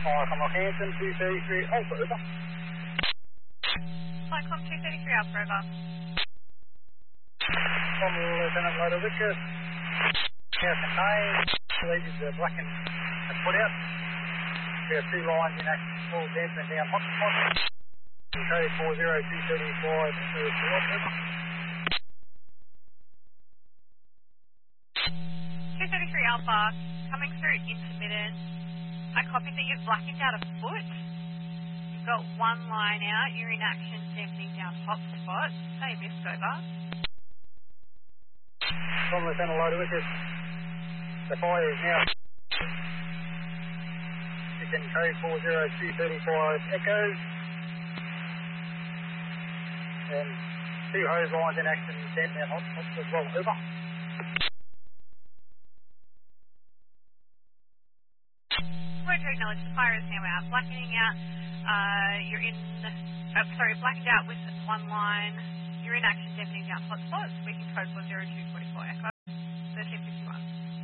Flycom Rockhampton 233 Alpha over. Flightcom 233 Alpha over. From Lieutenant Loader Richard. Here contained. Leaders are black and put out. We have two lines in action, full damping down hotspot. Code 40235. 233 Alpha, coming through intermittent. I copy that you've blackened out a foot. You've got one line out. You're in action, damping down hotspot. Say missed over. From Lieutenant Loader Richard. The fire is now. Chicken code 40235 echoes. And two hose lines in action, damping down hotspots as well. Over. Word to acknowledge the fire is now out. Blackening out. You're in. Blackened out with one line. You're in action, damping down hotspots. We can code 40244 echo. 13